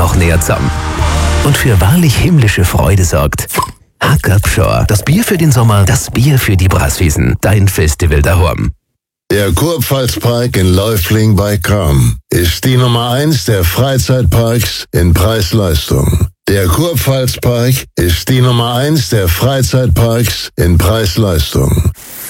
noch näher zusammen. Und für wahrlich himmlische Freude sorgt Hack Abschor. Das Bier für den Sommer, das Bier für die Braswiesen. Dein Festival daheim. Der Kurpfalzpark in Läufling bei Cham ist die Nummer 1 der Freizeitparks in Preis-Leistung. Der Kurpfalzpark ist die Nummer 1 der Freizeitparks in Preis-Leistung.